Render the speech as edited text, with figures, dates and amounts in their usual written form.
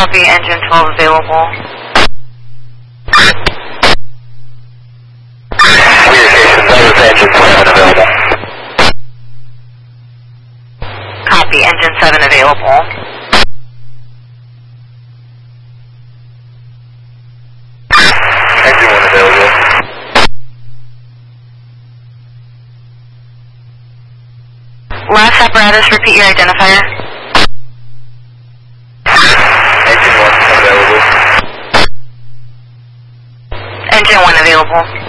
Copy, engine 12 available. Communications, that was engine 7 available. Copy, engine 7 available. Engine 1 available. Last apparatus, repeat your identifier. Engine 1 available. Engine 1 available.